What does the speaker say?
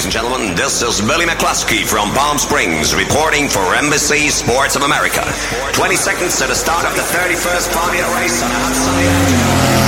and gentlemen. This is Billy McCluskey from Palm Springs reporting for Embassy Sports of America. 20 seconds to the start of the 31st Formula race on a hot sunny afternoon.